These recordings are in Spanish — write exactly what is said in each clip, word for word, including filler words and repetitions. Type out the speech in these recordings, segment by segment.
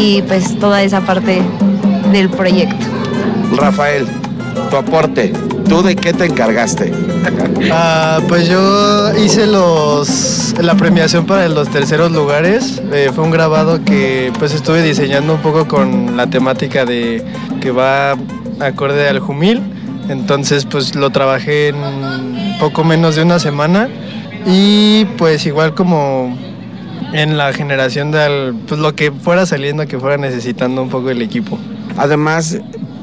y pues toda esa parte del proyecto. Rafael, tu aporte, ¿tú de qué te encargaste? Ah, pues yo hice los la premiación para los terceros lugares. Eh, fue un grabado que pues estuve diseñando un poco con la temática de que va acorde al Jumil. Entonces pues lo trabajé en poco menos de una semana y pues igual como en la generación de pues lo que fuera saliendo, que fuera necesitando un poco el equipo. Además,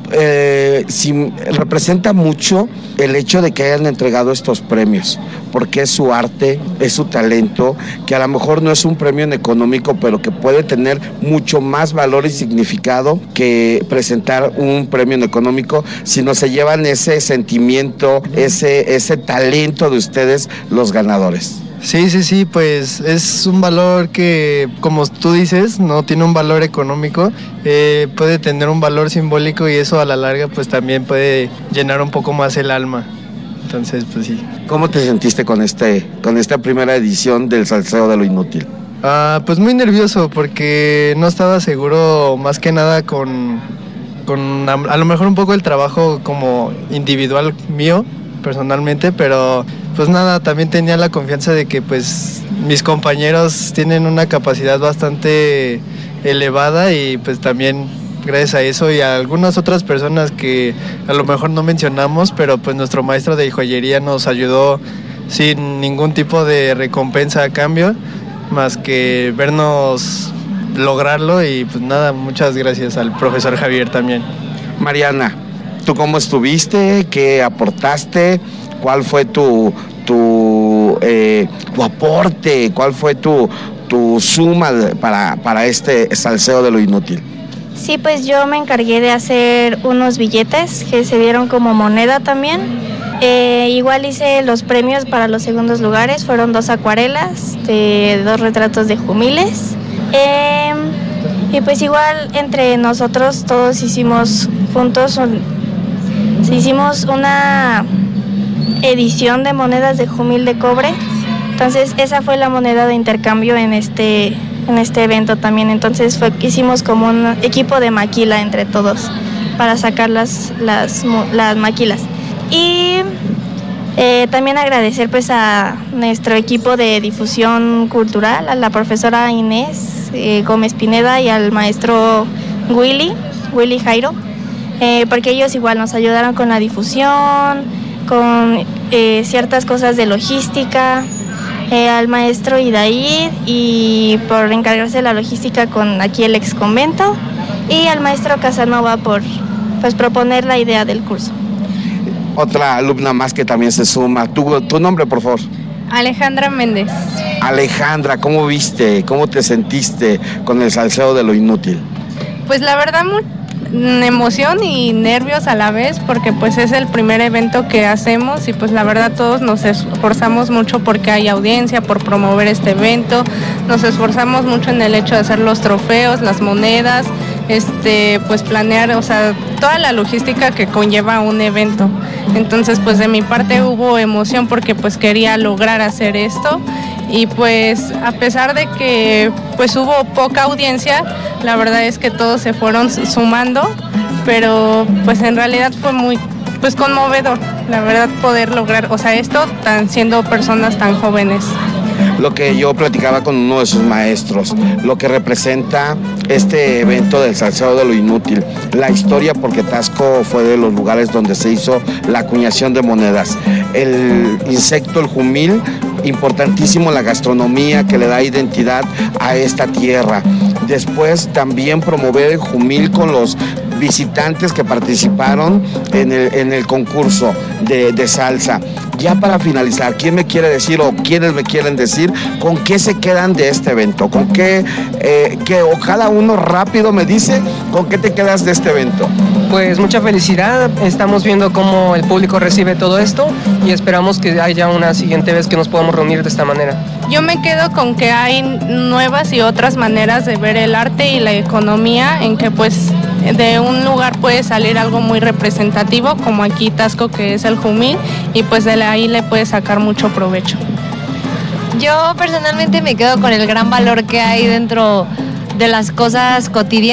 eh, sí, representa mucho el hecho de que hayan entregado estos premios, porque es su arte, es su talento, que a lo mejor no es un premio en económico, pero que puede tener mucho más valor y significado que presentar un premio en económico, sino se llevan ese sentimiento, ese, ese talento de ustedes, los ganadores. Sí, sí, sí, pues es un valor que, como tú dices, no tiene un valor económico, eh, puede tener un valor simbólico y eso a la larga pues también puede llenar un poco más el alma. Entonces, pues sí. ¿Cómo te sentiste con este, con esta primera edición del Salseo de lo Inútil? Ah, pues muy nervioso porque no estaba seguro más que nada con, con a, a lo mejor un poco el trabajo como individual mío, personalmente, pero pues nada, también tenía la confianza de que pues mis compañeros tienen una capacidad bastante elevada y pues también gracias a eso y a algunas otras personas que a lo mejor no mencionamos, pero pues nuestro maestro de joyería nos ayudó sin ningún tipo de recompensa a cambio, más que vernos lograrlo y pues nada, muchas gracias al profesor Javier también. Mariana, ¿tú cómo estuviste? ¿Qué aportaste? ¿Cuál fue tu, tu, eh, tu aporte? ¿Cuál fue tu, tu suma para, para este Salseo de lo Inútil? Sí, pues yo me encargué de hacer unos billetes que se dieron como moneda también. Eh, igual hice los premios para los segundos lugares, fueron dos acuarelas de dos retratos de Jumiles. Eh, y pues igual entre nosotros todos hicimos juntos, un, hicimos una edición de monedas de Jumil de cobre. Entonces esa fue la moneda de intercambio en este, en este evento también. Entonces fue, hicimos como un equipo de maquila entre todos para sacar las, las, las maquilas. Y eh, también agradecer pues a nuestro equipo de difusión cultural, a la profesora Inés eh, Gómez Pineda y al maestro Willy, Willy Jairo, eh, porque ellos igual nos ayudaron con la difusión, con eh, ciertas cosas de logística, eh, al maestro Idaid y por encargarse de la logística con aquí el ex convento, y al maestro Casanova por pues proponer la idea del curso. Otra alumna más que también se suma. ¿Tu, tu nombre, por favor? Alejandra Méndez. Alejandra, ¿cómo viste? ¿Cómo te sentiste con el Salseo de lo Inútil? Pues la verdad, muy emoción y nervios a la vez, porque pues es el primer evento que hacemos y pues la verdad todos nos esforzamos mucho porque hay audiencia, por promover este evento, nos esforzamos mucho en el hecho de hacer los trofeos, las monedas, este pues planear, o sea, toda la logística que conlleva un evento. Entonces pues de mi parte hubo emoción porque pues quería lograr hacer esto y pues a pesar de que pues hubo poca audiencia, la verdad es que todos se fueron sumando, pero pues en realidad fue muy pues conmovedor, la verdad, poder lograr, o sea, esto tan siendo personas tan jóvenes. Lo que yo platicaba con uno de sus maestros, lo que representa este evento del Salseo de lo Inútil, la historia, porque Taxco fue de los lugares donde se hizo la acuñación de monedas, el insecto, el jumil, importantísimo la gastronomía que le da identidad a esta tierra. Después también promover el jumil con los visitantes que participaron en el, en el concurso de, de salsa. Ya para finalizar, ¿quién me quiere decir o quiénes me quieren decir con qué se quedan de este evento? ¿Con qué, eh, que, o cada uno rápido me dice con qué te quedas de este evento? Pues mucha felicidad, estamos viendo cómo el público recibe todo esto y esperamos que haya una siguiente vez que nos podamos reunir de esta manera. Yo me quedo con que hay nuevas y otras maneras de ver el arte y la economía, en que pues de un lugar puede salir algo muy representativo, como aquí Taxco, que es el jumil, y pues de ahí le puede sacar mucho provecho. Yo personalmente me quedo con el gran valor que hay dentro de las cosas cotidianas.